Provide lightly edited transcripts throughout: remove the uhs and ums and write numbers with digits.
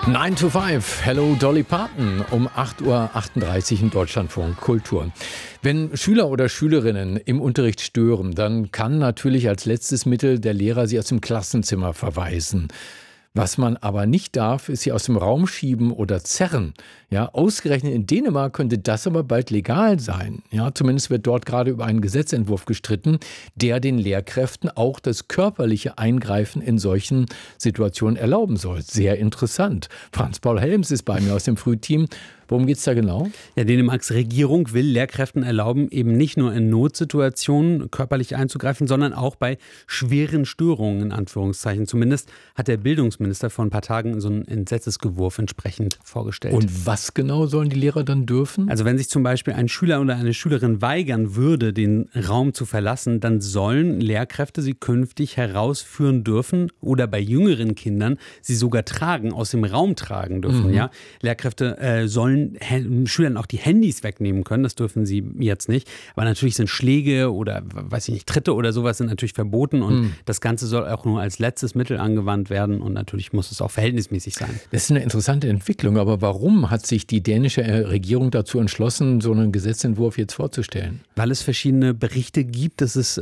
9 to 5, Hello Dolly Parton um 8:38 Uhr im Deutschlandfunk Kultur. Wenn Schüler oder Schülerinnen im Unterricht stören, dann kann natürlich als letztes Mittel der Lehrer sie aus dem Klassenzimmer verweisen. Was man aber nicht darf, ist sie aus dem Raum schieben oder zerren. Ja, ausgerechnet in Dänemark könnte das aber bald legal sein. Ja, zumindest wird dort gerade über einen Gesetzentwurf gestritten, der den Lehrkräften auch das körperliche Eingreifen in solchen Situationen erlauben soll. Sehr interessant. Franz-Paul Helms ist bei mir aus dem Frühteam. Worum geht es da genau? Ja, Dänemarks Regierung will Lehrkräften erlauben, eben nicht nur in Notsituationen körperlich einzugreifen, sondern auch bei schweren Störungen, in Anführungszeichen. Zumindest hat der Bildungsminister vor ein paar Tagen so einen Gesetzesentwurf entsprechend vorgestellt. Und was genau sollen die Lehrer dann dürfen? Also wenn sich zum Beispiel ein Schüler oder eine Schülerin weigern würde, den Raum zu verlassen, dann sollen Lehrkräfte sie künftig herausführen dürfen oder bei jüngeren Kindern sie sogar aus dem Raum tragen dürfen. Ja? Lehrkräfte sollen Schülern auch die Handys wegnehmen können, das dürfen sie jetzt nicht. Aber natürlich sind Schläge oder, Tritte oder sowas sind natürlich verboten und das Ganze soll auch nur als letztes Mittel angewandt werden und natürlich muss es auch verhältnismäßig sein. Das ist eine interessante Entwicklung, aber warum hat sich die dänische Regierung dazu entschlossen, so einen Gesetzentwurf jetzt vorzustellen? Weil es verschiedene Berichte gibt, dass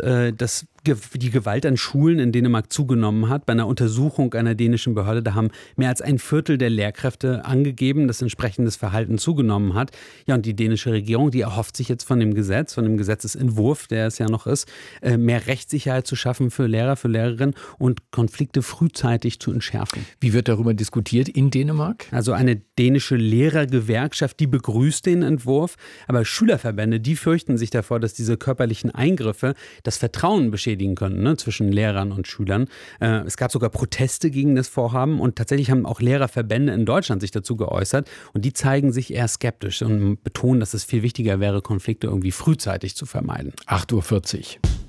die Gewalt an Schulen in Dänemark zugenommen hat. Bei einer Untersuchung einer dänischen Behörde, da haben mehr als ein Viertel der Lehrkräfte angegeben, dass entsprechendes Verhalten zugenommen hat. Ja, und die dänische Regierung, die erhofft sich jetzt von dem Gesetzesentwurf, der es ja noch ist, mehr Rechtssicherheit zu schaffen für Lehrer, für Lehrerinnen und Konflikte frühzeitig zu entschärfen. Wie wird darüber diskutiert in Dänemark? Also eine dänische Lehrergewerkschaft, die begrüßt den Entwurf, aber Schülerverbände, die fürchten sich davor, dass diese körperlichen Eingriffe das Vertrauen beschädigen können, zwischen Lehrern und Schülern. Es gab sogar Proteste gegen das Vorhaben und tatsächlich haben auch Lehrerverbände in Deutschland sich dazu geäußert und die zeigen sich eher skeptisch und betonen, dass es viel wichtiger wäre, Konflikte irgendwie frühzeitig zu vermeiden. 8:40 Uhr.